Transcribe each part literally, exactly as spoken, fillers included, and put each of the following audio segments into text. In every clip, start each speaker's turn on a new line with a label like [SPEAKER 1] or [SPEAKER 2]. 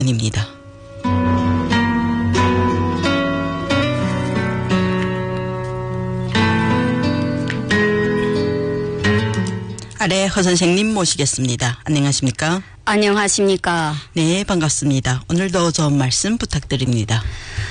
[SPEAKER 1] 입니다. 아래 허 선생님 모시겠습니다. 안녕하십니까?
[SPEAKER 2] 안녕하십니까?
[SPEAKER 1] 네, 반갑습니다. 오늘도 좋은 말씀 부탁드립니다.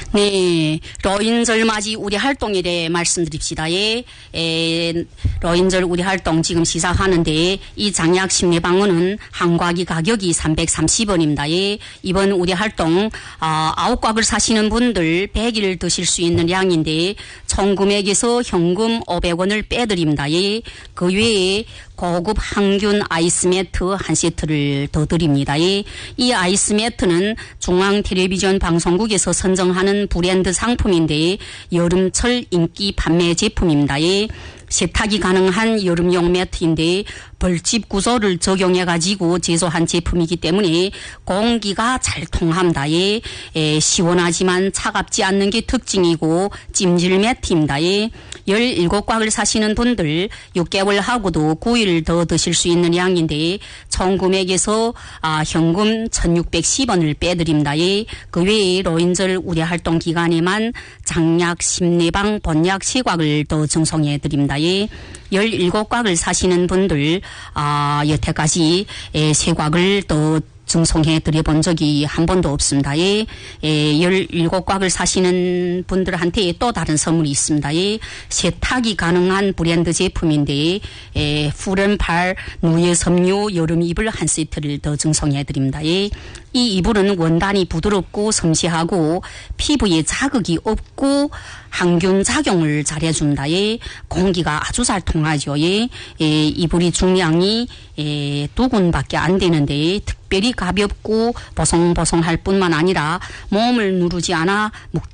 [SPEAKER 2] 네, 러인절 맞이 우리 활동에 대해 말씀드립시다. 예, 에, 러인절 우리 활동 지금 시작하는데 이 장약 심리방문은 한 곽이 가격이 삼백삼십 원입니다. 예, 이번 우리 활동 아, 아홉 곽을 사시는 분들 백 일 드실 수 있는 양인데 총 금액에서 현금 오백 원을 빼드립니다. 예, 그 외에 고급 항균 아이스 매트 한 세트를 더 드립니다. 예, 이 아이스 매트는 중앙 텔레비전 방송국에서 선정하는 브랜드 상품인데 여름철 인기 판매 제품입니다. 예, 세탁이 가능한 여름용 매트인데 벌집 구조를 적용해가지고 제조한 제품이기 때문에 공기가 잘 통합니다. 예, 에, 시원하지만 차갑지 않는 게 특징이고 찜질 매트입니다. 예, 열일곱 곽을 사시는 분들 육 개월 하고도 구 일 더 드실 수 있는 양인데 총 금액에서 아, 현금 천육백십 원을 빼드립니다. 예, 그 외에 러인절 우리 활동 기간에만 장약, 심내방, 본약 세 곽을 더 증송해 드립니다. 예, 열일곱 곽을 사시는 분들 아, 여태까지 에, 세 곽을 더 증송해 드려본 적이 한 번도 없습니다. 예, 예, 열일곱 곽을 사시는 분들한테 또 다른 선물이 있습니다. 예, 세탁이 가능한 브랜드 제품인데 예, 푸른팔 누에 섬유 여름 이불 한 세트를 더 증송해 드립니다. 예, 이 이불은 원단이 부드럽고 섬세하고 피부에 자극이 없고 항균 작용을 잘 해준다. 예, 공기가 아주 잘 통하죠. 예, 예, 이불이 중량이 예, 두 군밖에 안 되는데 특별히 가볍고 보송보송할 뿐만 아니라 몸을 누르지 않아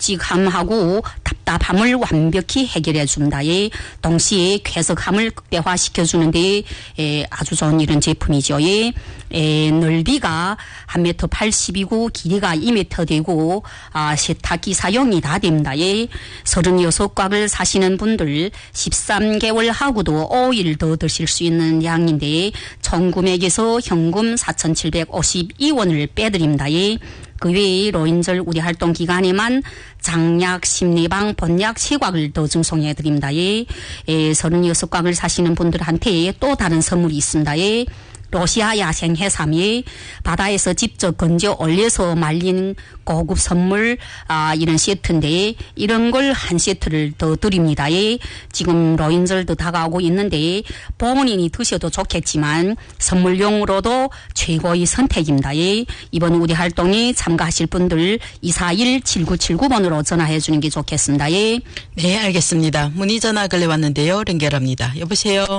[SPEAKER 2] 묵직함하고 답답함을 완벽히 해결해 준다. 예, 동시에 쾌적함을 극대화시켜주는데 예, 아주 좋은 이런 제품이죠. 예, 예, 넓이가 한 미터 팔십이고 길이가 이 미터 되고 아, 세탁기 사용이 다 됩니다. 예, 서른여섯 곽을 사시는 분들 십삼 개월 하고도 오 일 더 드실 수 있는 양인데 총 금액에서 현금 사천칠백오십이 원을 빼드립니다. 예, 그 외에 러인절 우리 활동 기간에만 장약, 심리방, 본약 세 곽을 더 증송해 드립니다. 예, 예, 서른여섯 곽을 사시는 분들한테 또 다른 선물이 있습니다. 예, 러시아 야생 해삼이 바다에서 직접 건져 올려서 말린 고급 선물 아, 이런 세트인데 이런 걸 한 세트를 더 드립니다. 예, 지금 러인절도 다가오고 있는데 본인이 드셔도 좋겠지만 선물용으로도 최고의 선택입니다. 예, 이번 우리 활동에 참가하실 분들 이사일 칠구칠구 번으로 전화해 주는 게 좋겠습니다. 예.
[SPEAKER 1] 네, 알겠습니다. 문의 전화 걸려 왔는데요. 연결합니다. 여보세요.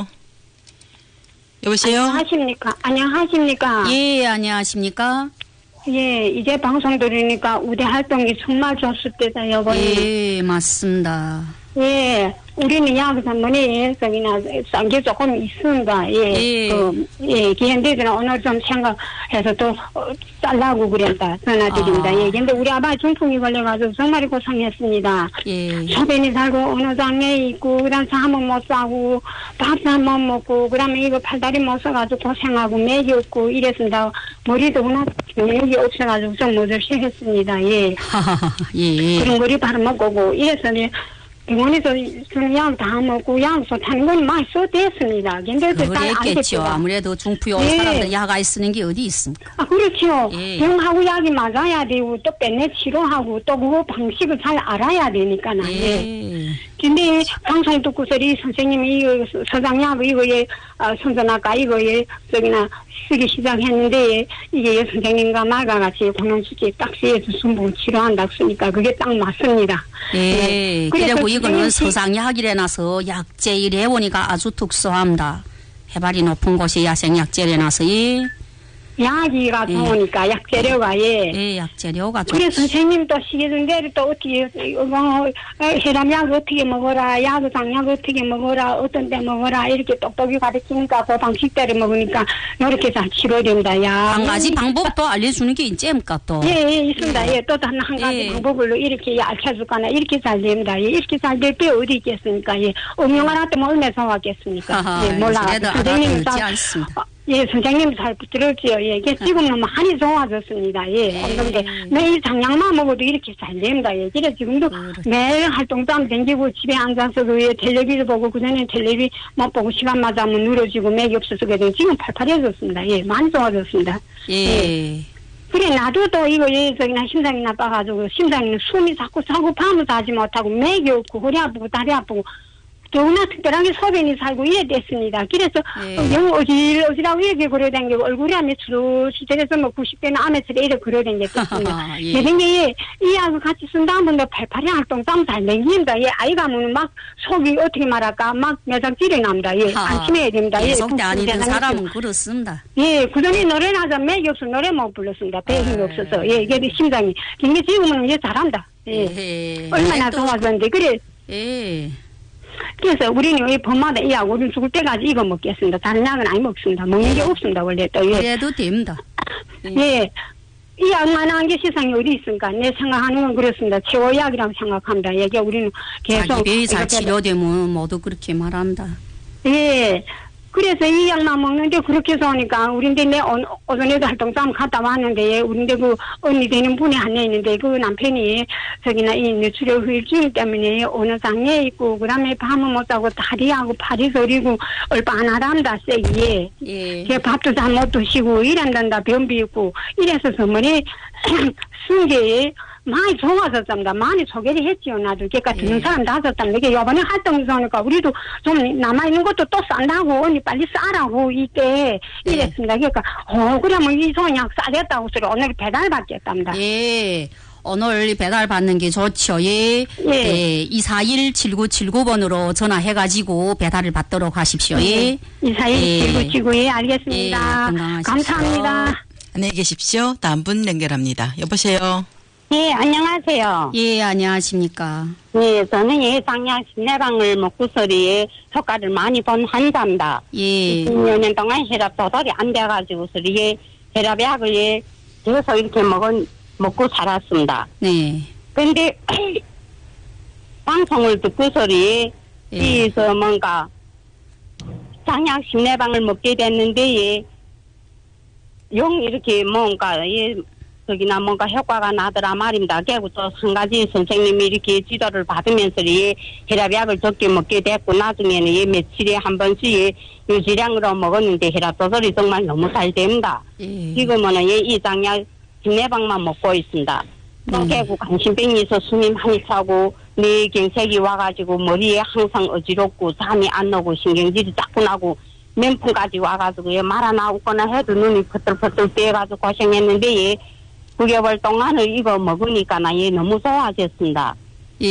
[SPEAKER 1] 여보세요?
[SPEAKER 3] 안녕하십니까? 안녕하십니까?
[SPEAKER 2] 예, 안녕하십니까?
[SPEAKER 3] 예, 이제 방송 들으니까 우리 활동이 정말 좋을 때다, 여보님.
[SPEAKER 2] 예, 맞습니다.
[SPEAKER 3] 예, 우리는 여기서 뭐니, 저기나, 싼 게 조금 있습니다. 예,
[SPEAKER 2] 예.
[SPEAKER 3] 그, 예, 기현대들은 오늘 좀 생각해서 또, 어, 잘라고 그랬다, 전화드립니다.
[SPEAKER 2] 아.
[SPEAKER 3] 예, 근데 우리 아빠 중풍이 걸려가지고 정말 고생했습니다.
[SPEAKER 2] 예.
[SPEAKER 3] 소변이 살고, 어느 장에 있고, 그 다음 잠은 못 자고, 밥도 한 번 먹고, 그 다음에 이거 팔다리 못 써가지고 고생하고, 맥이 없고, 이랬습니다. 머리도 하나, 맥이 없어가지고 좀 못을시 했습니다. 예.
[SPEAKER 2] 하하하, 예.
[SPEAKER 3] 그런 거리 바로 먹고, 이래서, 병원에서 주는 약 다 먹고 약 좋다는 건 많이 써댔습니다. 근데
[SPEAKER 2] 그랬겠죠. 아무래도 중풍 온
[SPEAKER 3] 예.
[SPEAKER 2] 사람들 약 안 쓰는 게 어디 있습니까?
[SPEAKER 3] 아, 그렇죠.
[SPEAKER 2] 예.
[SPEAKER 3] 병하고 약이 맞아야 되고 또 빼내 치료하고 또 그 방식을 잘 알아야 되니까요.
[SPEAKER 2] 예.
[SPEAKER 3] 근데 방송 듣고서리 선생님이 이거 서장약 이거에 아, 선전할까 이거에 저기나 쓰기 시작했는데 이게 선생님과 말과 같이 공연수지 딱지에서 순분 치료한다고 쓰니까 그게 딱 맞습니다.
[SPEAKER 2] 예.
[SPEAKER 3] 네.
[SPEAKER 2] 그리고 이거는
[SPEAKER 3] 선생님,
[SPEAKER 2] 서상약이라나서 약제일에 보니까 아주 특수합니다. 해발이 높은 곳이 야생약제라나서 예.
[SPEAKER 3] 약이가 좋으니까 약 재료가 예.
[SPEAKER 2] 예, 약 재료가 좋지.
[SPEAKER 3] 그래서 선생님 또 시계준 대로 또 어떻게 어, 혈압약 어떻게 먹어라, 야구장약 어떻게 먹어라, 어떤 때 먹어라 이렇게 똑똑히 가르치니까 그 방식대로 먹으니까 이렇게 잘 치료된다. 야.
[SPEAKER 2] 한 가지 방법도 알려주는 게 있습니까 또?
[SPEAKER 3] 예, 예, 있습니다. 예, 또 한 한 가지
[SPEAKER 2] 예.
[SPEAKER 3] 방법으로 이렇게 알려줄까나 이렇게 잘 됩니다. 예, 이렇게 잘 될 게 어디 있겠습니까? 예, 응용하나 때면 얼마나 좋았겠습니까?
[SPEAKER 2] 하하,
[SPEAKER 3] 예, 몰라.
[SPEAKER 2] 그래도
[SPEAKER 3] 선생님
[SPEAKER 2] 알아듣지 않습니다.
[SPEAKER 3] 예, 선생님 잘 들었지요. 예, 이게 지금은 많이 좋아졌습니다. 예, 그런데 매일 장약만 먹어도 이렇게 잘 됩니다. 예, 그래 지금도 매일 활동장 댕기고 집에 앉아서 그 예, 텔레비를 보고 그전에 텔레비 못 보고 시간 맞으면 늘어지고 맥이 없어서 그래도 지금 팔팔해졌습니다. 예, 많이 좋아졌습니다.
[SPEAKER 2] 예.
[SPEAKER 3] 예. 그래 나도 또 이거 예, 저기나 심장이 나빠가지고 심장이 숨이 자꾸 차고 밤을 자지 못하고 맥이 없고 허리 아프고 다리 아프고. 더구나 특별하게 소변이 살고 이래 됐습니다. 그래서
[SPEAKER 2] 예.
[SPEAKER 3] 영 어질어질하고 이렇게 걸어다니고 얼굴이 하면 주르주르해서 뭐 구십 대는 아메처럼 이렇게 걸어다녔습니다.
[SPEAKER 2] 예.
[SPEAKER 3] 그런 게 이 약을 같이 쓴 다음에 팔팔이 활동 땀 잘 내깁니다. 예, 아이가 뭐 막 속이 어떻게 말할까 막 매장질이 납니다. 예, 안심해야 됩니다.
[SPEAKER 2] 예,
[SPEAKER 3] 예,
[SPEAKER 2] 속대 아니던 사람은 그렇습니다.
[SPEAKER 3] 예, 그전에 노래를 하자 맥이 없어 노래 못 불렀습니다. 배 힘이 없어서 예, 이게 심장이. 근데 지금은 예 잘한다. 예,
[SPEAKER 2] 예.
[SPEAKER 3] 얼마나
[SPEAKER 2] 또-
[SPEAKER 3] 좋아졌는데 그래.
[SPEAKER 2] 예.
[SPEAKER 3] 그래서 우리는 이 밤마다 이 약, 우리는 죽을 때까지 이거 먹겠습니다. 다른 약은 안 먹습니다. 먹는 게 없습니다, 원래 또. 예.
[SPEAKER 2] 그래도 됩니다.
[SPEAKER 3] 예. 이 약만한 게 세상에 어디 있습니까? 내 생각하는 건 그렇습니다. 최고약이라고 생각합니다. 이게 우리는 계속.
[SPEAKER 2] 자기 배에 잘
[SPEAKER 3] 이렇게
[SPEAKER 2] 치료되면 모두 그렇게 말합니다.
[SPEAKER 3] 예. 그래서 이 약만 먹는데 그렇게 해서 오니까 우린데 내 어, 어전에도 활동장 갔다 왔는데 예, 우린데 그 언니 되는 분이 하나 있는데 그 남편이 저기나 이 뇌출혈 후유증 때문에 어느 장에 있고 그다음에 밤을 못 자고 다리하고 팔이 저리고 얼빠안하답니다 세기에.
[SPEAKER 2] 예.
[SPEAKER 3] 그 밥도 잘 못 드시고 이런단다 변비 있고 이래서 어머니 순계에 많이 좋아졌답니다. 많이 소개를 했지요, 나도. 그러니까
[SPEAKER 2] 예.
[SPEAKER 3] 듣는 사람 다졌답니다. 이게 요번에 활동에서 오니까 우리도 좀 남아있는 것도 또 싼다고, 언니 빨리 싸라고, 이때
[SPEAKER 2] 예.
[SPEAKER 3] 이랬습니다. 그러니까, 어, 그러면 이 소약 싸겠다고 소리 오늘 배달 받겠답니다.
[SPEAKER 2] 예. 오늘 배달 받는 게 좋죠. 예.
[SPEAKER 3] 예.
[SPEAKER 2] 예. 이사일 칠구칠구 번으로 전화해가지고 배달을 받도록 하십시오. 예.
[SPEAKER 3] 이사일
[SPEAKER 2] 예.
[SPEAKER 3] 칠구칠구, 예, 알겠습니다.
[SPEAKER 2] 예, 건강하십시오.
[SPEAKER 3] 감사합니다.
[SPEAKER 1] 안녕히 계십시오. 다음 분 연결합니다. 여보세요.
[SPEAKER 3] 예, 안녕하세요.
[SPEAKER 2] 예, 안녕하십니까.
[SPEAKER 3] 예, 저는 예, 장약 신내방을 먹고서리 효과를 많이 본 환자입니다.
[SPEAKER 2] 예.
[SPEAKER 3] 십 년 동안 혈압 조절이 안 돼가지고 소리에 혈압약을 예, 계속 이렇게 먹은, 먹고 살았습니다.
[SPEAKER 2] 네.
[SPEAKER 3] 근데 방송을 듣고서리
[SPEAKER 2] 예.
[SPEAKER 3] 이서 뭔가 장약 신내방을 먹게 됐는데 예, 영 이렇게 뭔가 예, 저기나 뭔가 효과가 나더라 말입니다. 그리고 또 한 가지 선생님이 이렇게 지도를 받으면서 예, 혈압약을 적게 먹게 됐고 나중에는 예, 며칠에 한 번씩 예, 유지량으로 먹었는데 혈압 조절이 정말 너무 잘 됩니다.
[SPEAKER 2] 예.
[SPEAKER 3] 지금은 예, 이 장약 진내방만 먹고 있습니다. 또
[SPEAKER 2] 음.
[SPEAKER 3] 개구 간신병이 있어 숨이 많이 차고 뇌경색이 와가지고 머리에 항상 어지럽고 잠이 안 오고 신경질이 자꾸 나고 면풍까지 와가지고 예, 말아 나오거나 해도 눈이 퍼들퍼들 떼가지고 고생했는데 예, 구 개월 동안을 이거 먹으니까 나 예, 너무 좋아졌습니다.
[SPEAKER 2] 예.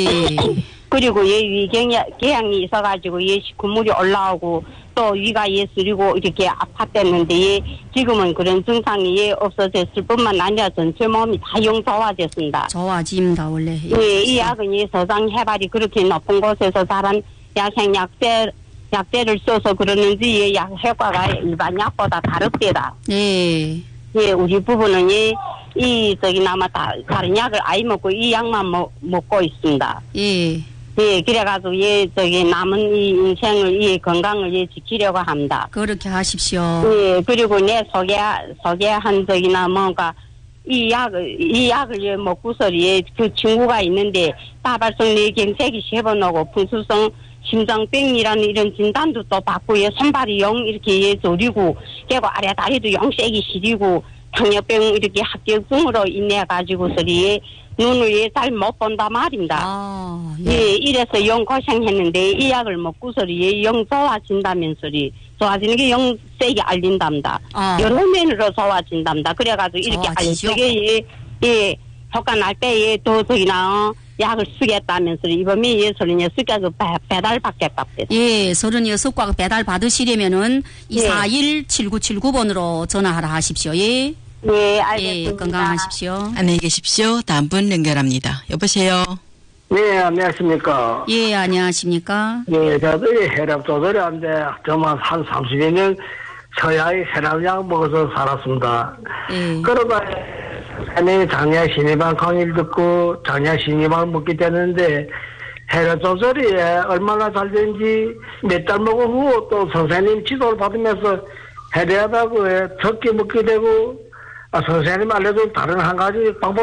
[SPEAKER 3] 그리고 예, 위궤양이 있어가지고 예, 식후물이 올라오고 또 위가 예, 쓰리고 이렇게 아팠댔는데 예, 지금은 그런 증상이 예, 없어졌을 뿐만 아니라 전체 몸이 다 영 좋아졌습니다.
[SPEAKER 2] 좋아집니다, 원래.
[SPEAKER 3] 예, 이 약은 예, 서장 해발이 그렇게 높은 곳에서 자란 야생 약재, 약재를 써서 그러는지 예, 약 효과가 일반 약보다 다릅니다.
[SPEAKER 2] 예.
[SPEAKER 3] 예, 우리 부부는 예, 이 저기 나마 다, 다른 약을 아이 먹고 이 약만 먹, 먹고 있습니다.
[SPEAKER 2] 예.
[SPEAKER 3] 예, 그래가지고 예, 저기 남은 이 인생을 이 건강을 예, 지키려고 합니다.
[SPEAKER 2] 그렇게 하십시오.
[SPEAKER 3] 예, 그리고 내 소개 소개한 적이나 뭔가 이 약을 이 약을 예, 먹고서리 예, 그 친구가 있는데 다발성 뇌경색이 세 번 오고 풍수성 심장병이라는 이런 진단도 또 받고 예, 손발이 영 이렇게 예, 저리고 그리고 아래 다리도 영 세기 시리고糖尿병 이렇게 합격증으로 인해 가지고서리 눈을 예, 잘 못 본다 말입니다.
[SPEAKER 2] 아,
[SPEAKER 3] 예.
[SPEAKER 2] 예.
[SPEAKER 3] 이래서 영 고생했는데 이 약을 먹고서리 예, 영 좋아진다면서리 좋아지는 게 영 세게 알린답니다.
[SPEAKER 2] 아.
[SPEAKER 3] 여러 면으로 좋아진답니다. 그래가지고 이렇게
[SPEAKER 2] 좋아지죠?
[SPEAKER 3] 알리게 예, 예, 효과 날 때에 또 저기나 어, 약을 쓰겠다면서 이번에 예, 소리냐 쓰게 그 배달 받겠답니다.
[SPEAKER 2] 예, 서른여섯 과 배달 받으시려면은
[SPEAKER 3] 예.
[SPEAKER 2] 이사일 칠구칠구 번으로 전화하라 하십시오. 예.
[SPEAKER 3] 예, 알겠습니다.
[SPEAKER 2] 예, 건강하십시오.
[SPEAKER 1] 안녕히 계십시오. 다음 분 연결합니다. 여보세요.
[SPEAKER 4] 네, 안녕하십니까.
[SPEAKER 2] 예, 안녕하십니까?
[SPEAKER 4] 예, 저도 이 혈압 조절이 안 돼. 정말 한 삼십여 년 서야의 혈압약 먹어서 살았습니다.
[SPEAKER 2] 예.
[SPEAKER 4] 그러다 선생님이 장야 신의방 강의를 듣고 장야 신의방을 먹게 되는데 혈압 조절이 얼마나 잘 되는지 몇 달 먹은 후 또 선생님 지도를 받으면서 해대하다고 왜 적게 먹게 되고 아, 선생님 알려준 다른 한 가지 방법